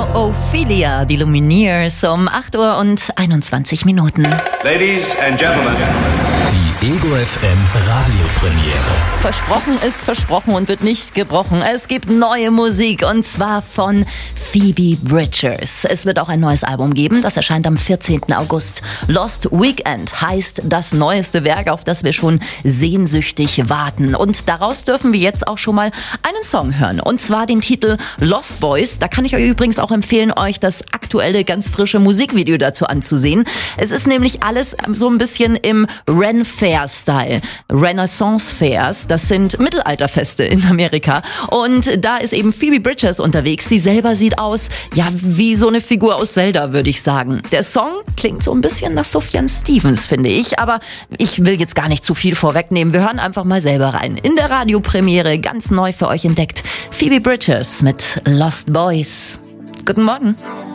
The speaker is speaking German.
Ophelia, die Lumineers um 8 Uhr und 21 Minuten. Ladies and Gentlemen. Die Ego FM Radiopremiere. Versprochen ist versprochen und wird nicht gebrochen. Es gibt neue Musik und zwar von Phoebe Bridgers. Es wird auch ein neues Album geben, das erscheint am 14. August. Lost Weekend heißt das neueste Werk, auf das wir schon sehnsüchtig warten. Und daraus dürfen wir jetzt auch schon mal einen Song hören. Und zwar den Titel Lost Boys. Da kann ich euch übrigens auch empfehlen, euch das aktuelle, ganz frische Musikvideo dazu anzusehen. Es ist nämlich alles so ein bisschen im Ren Fair-Style. Renaissance Fairs, das sind Mittelalterfeste in Amerika. Und da ist eben Phoebe Bridgers unterwegs. Sie selber sieht aus, ja, wie so eine Figur aus Zelda, würde ich sagen. Der Song klingt so ein bisschen nach Sufjan Stevens, finde ich. Aber ich will jetzt gar nicht zu viel vorwegnehmen. Wir hören einfach mal selber rein. In der Radiopremiere, ganz neu für euch entdeckt, Phoebe Bridgers mit Lost Boys. Guten Morgen.